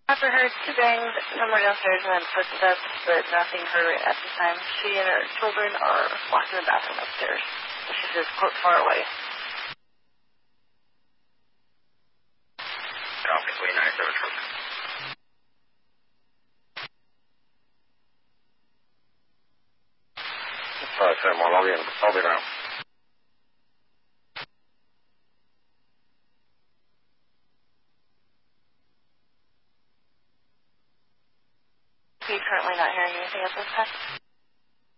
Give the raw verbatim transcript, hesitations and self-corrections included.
After her two bangs, somewhere downstairs and then footsteps, but nothing heard at the time. She and her children are locked in the bathroom upstairs. She says, quote, far away. Copy, three nine seven two. Five seven one, I'll be in. I'll be down. He's currently not hearing anything at this time.